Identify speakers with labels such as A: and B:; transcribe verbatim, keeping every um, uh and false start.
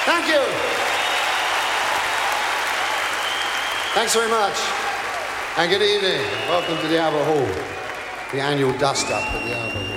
A: Thank you. Thanks very much. And good evening. Welcome to the Albert Hall, the annual dust-up at the Albert Hall.